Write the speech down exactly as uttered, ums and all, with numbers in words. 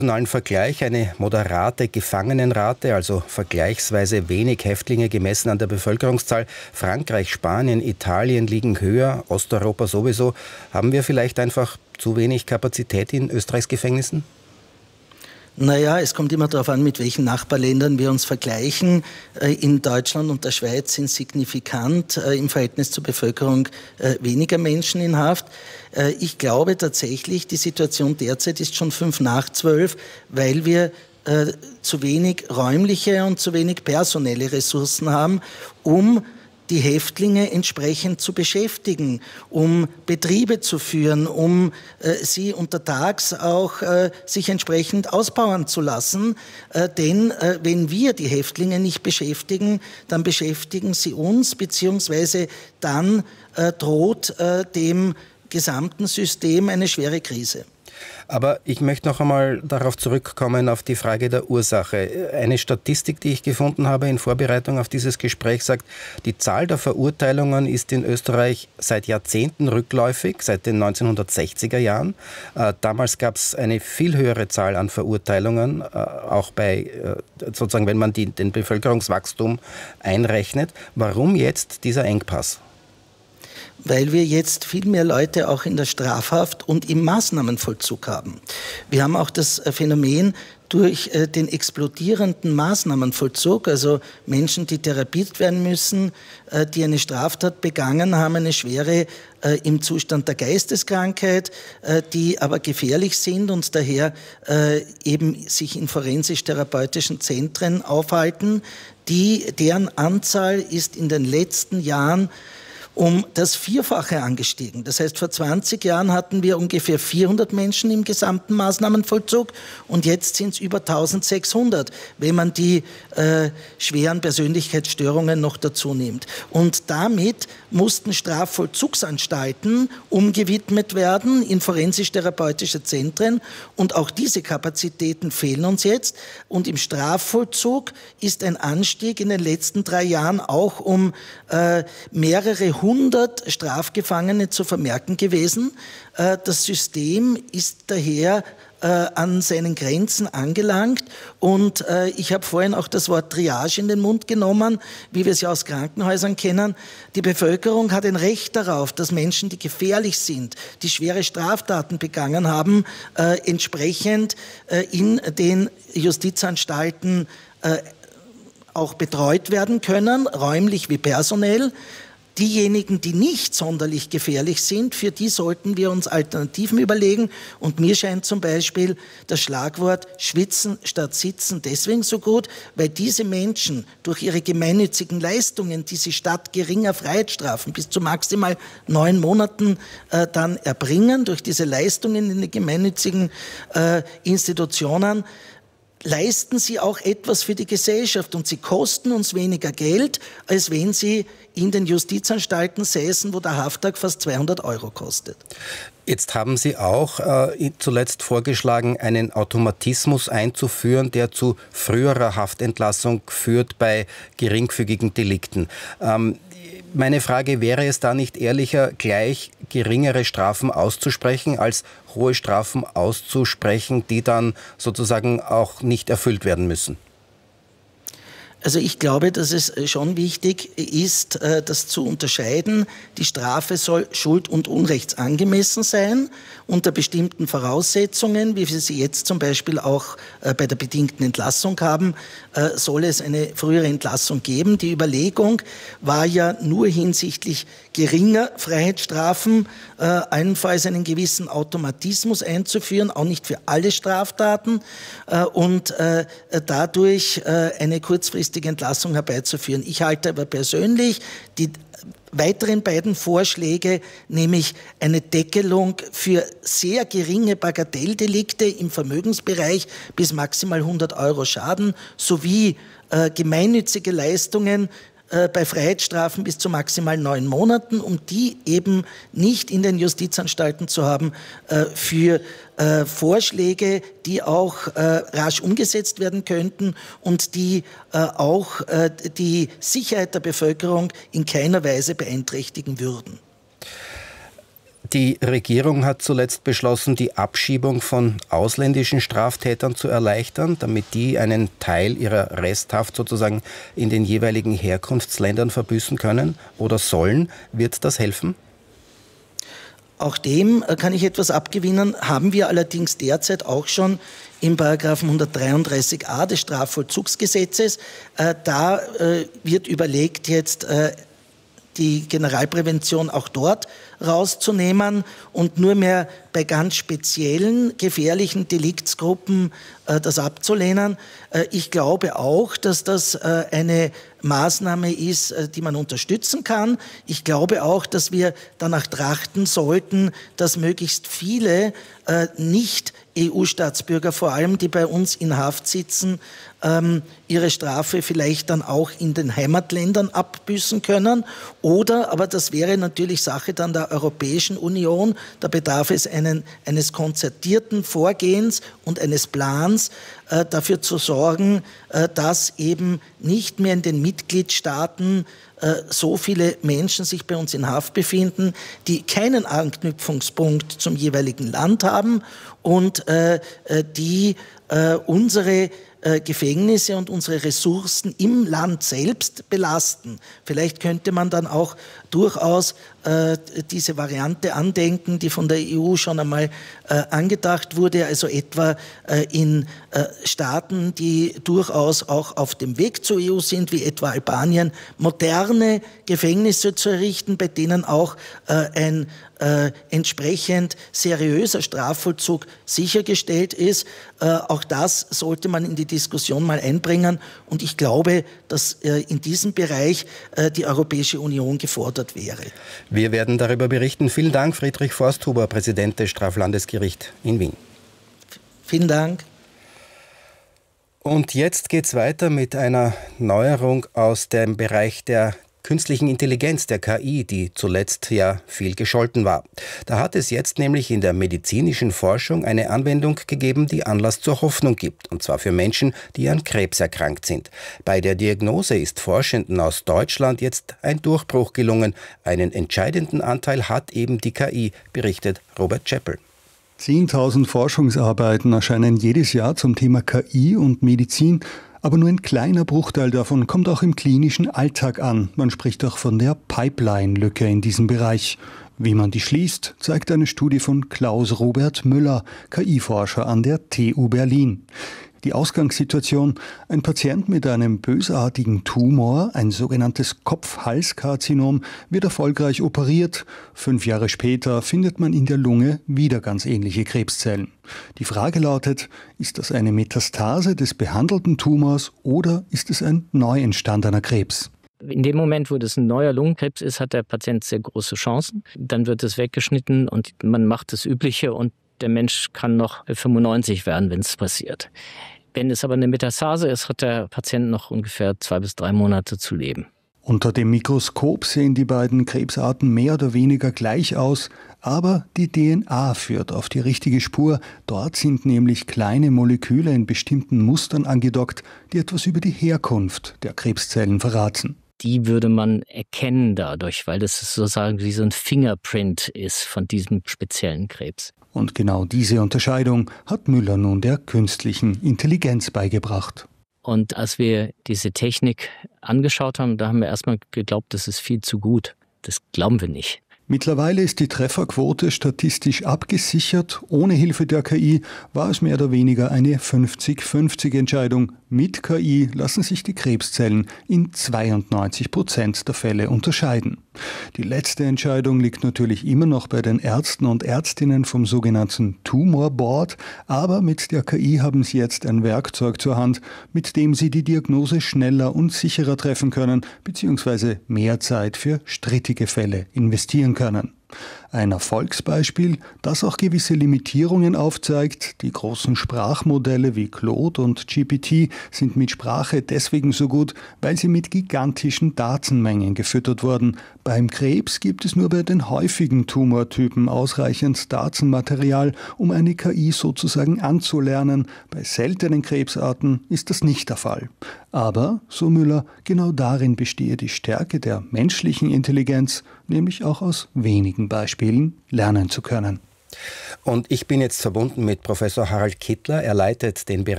internationalen Vergleich eine moderate Gefangenenrate, also vergleichsweise wenig Häftlinge gemessen an der Bevölkerungszahl. Frankreich, Spanien, Italien liegen höher, Osteuropa sowieso. Haben wir vielleicht einfach zu wenig Kapazität in Österreichs Gefängnissen? Naja, es kommt immer darauf an, mit welchen Nachbarländern wir uns vergleichen. In Deutschland und der Schweiz sind signifikant im Verhältnis zur Bevölkerung weniger Menschen in Haft. Ich glaube tatsächlich, die Situation derzeit ist schon fünf nach zwölf, weil wir zu wenig räumliche und zu wenig personelle Ressourcen haben, um die Häftlinge entsprechend zu beschäftigen, um Betriebe zu führen, um äh, sie untertags auch äh, sich entsprechend ausbauen zu lassen. Äh, denn äh, wenn wir die Häftlinge nicht beschäftigen, dann beschäftigen sie uns, beziehungsweise dann äh, droht äh, dem gesamten System eine schwere Krise. Aber ich möchte noch einmal darauf zurückkommen, auf die Frage der Ursache. Eine Statistik, die ich gefunden habe in Vorbereitung auf dieses Gespräch, sagt, die Zahl der Verurteilungen ist in Österreich seit Jahrzehnten rückläufig, seit den neunzehnhundertsechziger Jahren. Äh, damals gab es eine viel höhere Zahl an Verurteilungen, äh, auch bei, äh, sozusagen, wenn man die, den Bevölkerungswachstum einrechnet. Warum jetzt dieser Engpass? Weil wir jetzt viel mehr Leute auch in der Strafhaft und im Maßnahmenvollzug haben. Wir haben auch das Phänomen durch den explodierenden Maßnahmenvollzug, also Menschen, die therapiert werden müssen, die eine Straftat begangen haben, eine schwere im Zustand der Geisteskrankheit, die aber gefährlich sind und daher eben sich in forensisch-therapeutischen Zentren aufhalten. Die, deren Anzahl ist in den letzten Jahren um das Vierfache angestiegen. Das heißt, vor zwanzig Jahren hatten wir ungefähr vierhundert Menschen im gesamten Maßnahmenvollzug und jetzt sind es über eintausendsechshundert, wenn man die äh, schweren Persönlichkeitsstörungen noch dazu nimmt. Und damit mussten Strafvollzugsanstalten umgewidmet werden in forensisch-therapeutische Zentren und auch diese Kapazitäten fehlen uns jetzt. Und im Strafvollzug ist ein Anstieg in den letzten drei Jahren auch um äh, mehrere hundert Strafgefangene zu vermerken gewesen. Das System ist daher an seinen Grenzen angelangt und ich habe vorhin auch das Wort Triage in den Mund genommen, wie wir es ja aus Krankenhäusern kennen. Die Bevölkerung hat ein Recht darauf, dass Menschen, die gefährlich sind, die schwere Straftaten begangen haben, entsprechend in den Justizanstalten auch betreut werden können, räumlich wie personell. Diejenigen, die nicht sonderlich gefährlich sind, für die sollten wir uns Alternativen überlegen. Und mir scheint zum Beispiel das Schlagwort Schwitzen statt Sitzen deswegen so gut, weil diese Menschen durch ihre gemeinnützigen Leistungen, die sie statt geringer Freiheitsstrafen bis zu maximal neun Monaten äh, dann erbringen, durch diese Leistungen in den gemeinnützigen äh, Institutionen, leisten sie auch etwas für die Gesellschaft und sie kosten uns weniger Geld, als wenn sie in den Justizanstalten säßen, wo der Hafttag fast zweihundert Euro kostet. Jetzt haben Sie auch äh, zuletzt vorgeschlagen, einen Automatismus einzuführen, der zu früherer Haftentlassung führt bei geringfügigen Delikten. Ähm, Meine Frage, wäre es da nicht ehrlicher, gleich geringere Strafen auszusprechen, als hohe Strafen auszusprechen, die dann sozusagen auch nicht erfüllt werden müssen? Also ich glaube, dass es schon wichtig ist, das zu unterscheiden. Die Strafe soll schuld- und unrechtsangemessen sein, unter bestimmten Voraussetzungen, wie wir sie jetzt zum Beispiel auch bei der bedingten Entlassung haben, soll es eine frühere Entlassung geben. Die Überlegung war ja nur hinsichtlich geringer Freiheitsstrafen, allenfalls einen gewissen Automatismus einzuführen, auch nicht für alle Straftaten und dadurch eine kurzfristige Entlassung herbeizuführen. Ich halte aber persönlich die weiteren beiden Vorschläge, nämlich eine Deckelung für sehr geringe Bagatelldelikte im Vermögensbereich bis maximal hundert Euro Schaden sowie äh, gemeinnützige Leistungen äh, bei Freiheitsstrafen bis zu maximal neun Monaten, um die eben nicht in den Justizanstalten zu haben, äh, für äh, Vorschläge, die auch äh, rasch umgesetzt werden könnten und die äh, auch äh, die Sicherheit der Bevölkerung in keiner Weise beeinträchtigen würden. Die Regierung hat zuletzt beschlossen, die Abschiebung von ausländischen Straftätern zu erleichtern, damit die einen Teil ihrer Resthaft sozusagen in den jeweiligen Herkunftsländern verbüßen können oder sollen. Wird das helfen? Auch dem kann ich etwas abgewinnen, haben wir allerdings derzeit auch schon im Paragraphen hundertdreiunddreißig a des Strafvollzugsgesetzes. Äh, da äh, wird überlegt, jetzt äh, die Generalprävention auch dort rauszunehmen und nur mehr bei ganz speziellen gefährlichen Deliktsgruppen äh, das abzulehnen. Äh, ich glaube auch, dass das äh, eine Maßnahme ist, äh, die man unterstützen kann. Ich glaube auch, dass wir danach trachten sollten, dass möglichst viele äh, nicht E U-Staatsbürger, vor allem die bei uns in Haft sitzen, ähm, ihre Strafe vielleicht dann auch in den Heimatländern abbüßen können. Oder, aber das wäre natürlich Sache dann der Europäischen Union, da bedarf es einen, eines konzertierten Vorgehens und eines Plans, äh, dafür zu sorgen, äh, dass eben nicht mehr in den Mitgliedstaaten äh, so viele Menschen sich bei uns in Haft befinden, die keinen Anknüpfungspunkt zum jeweiligen Land haben und äh, die äh, unsere äh, Gefängnisse und unsere Ressourcen im Land selbst belasten. Vielleicht könnte man dann auch durchaus äh, diese Variante andenken, die von der E U schon einmal äh, angedacht wurde, also etwa äh, in äh, Staaten, die durchaus auch auf dem Weg zur E U sind, wie etwa Albanien, moderne Gefängnisse zu errichten, bei denen auch äh, ein äh, entsprechend seriöser Strafvollzug sichergestellt ist. Äh, auch das sollte man in die Diskussion mal einbringen. Und ich glaube, dass äh, in diesem Bereich äh, die Europäische Union gefordert wäre. Wir werden darüber berichten. Vielen Dank, Friedrich Forsthuber, Präsident des Straflandesgerichts in Wien. Vielen Dank. Und jetzt geht es weiter mit einer Neuerung aus dem Bereich der künstlichen Intelligenz, der K I, die zuletzt ja viel gescholten war. Da hat es jetzt nämlich in der medizinischen Forschung eine Anwendung gegeben, die Anlass zur Hoffnung gibt, und zwar für Menschen, die an Krebs erkrankt sind. Bei der Diagnose ist Forschenden aus Deutschland jetzt ein Durchbruch gelungen. Einen entscheidenden Anteil hat eben die K I, berichtet Robert Chappell. zehntausend Forschungsarbeiten erscheinen jedes Jahr zum Thema K I und Medizin. Aber nur ein kleiner Bruchteil davon kommt auch im klinischen Alltag an. Man spricht auch von der Pipeline-Lücke in diesem Bereich. Wie man die schließt, zeigt eine Studie von Klaus-Robert Müller, K I-Forscher an der T U Berlin. Die Ausgangssituation: Ein Patient mit einem bösartigen Tumor, ein sogenanntes Kopf-Hals-Karzinom, wird erfolgreich operiert. Fünf Jahre später findet man in der Lunge wieder ganz ähnliche Krebszellen. Die Frage lautet: Ist das eine Metastase des behandelten Tumors oder ist es ein neu entstandener Krebs? In dem Moment, wo das ein neuer Lungenkrebs ist, hat der Patient sehr große Chancen. Dann wird es weggeschnitten und man macht das Übliche und der Mensch kann noch fünfundneunzig werden, wenn es passiert. Wenn es aber eine Metastase ist, hat der Patient noch ungefähr zwei bis drei Monate zu leben. Unter dem Mikroskop sehen die beiden Krebsarten mehr oder weniger gleich aus, aber die D N A führt auf die richtige Spur. Dort sind nämlich kleine Moleküle in bestimmten Mustern angedockt, die etwas über die Herkunft der Krebszellen verraten. Die würde man erkennen dadurch, weil das sozusagen wie so ein Fingerprint ist von diesem speziellen Krebs. Und genau diese Unterscheidung hat Müller nun der künstlichen Intelligenz beigebracht. Und als wir diese Technik angeschaut haben, da haben wir erstmal geglaubt, das ist viel zu gut. Das glauben wir nicht. Mittlerweile ist die Trefferquote statistisch abgesichert. Ohne Hilfe der K I war es mehr oder weniger eine fünfzig fünfzig Entscheidung. Mit K I lassen sich die Krebszellen in zweiundneunzig Prozent der Fälle unterscheiden. Die letzte Entscheidung liegt natürlich immer noch bei den Ärzten und Ärztinnen vom sogenannten Tumor Board, aber mit der K I haben sie jetzt ein Werkzeug zur Hand, mit dem sie die Diagnose schneller und sicherer treffen können, bzw. mehr Zeit für strittige Fälle investieren können. Ein Erfolgsbeispiel, das auch gewisse Limitierungen aufzeigt. Die großen Sprachmodelle wie Claude und G P T sind mit Sprache deswegen so gut, weil sie mit gigantischen Datenmengen gefüttert wurden. Beim Krebs gibt es nur bei den häufigen Tumortypen ausreichend Datenmaterial, um eine K I sozusagen anzulernen. Bei seltenen Krebsarten ist das nicht der Fall. Aber, so Müller, genau darin bestehe die Stärke der menschlichen Intelligenz, nämlich auch aus wenigen Beispielen. Spielen lernen zu können. Und ich bin jetzt verbunden mit Professor Harald Kittler. Er leitet den Bereich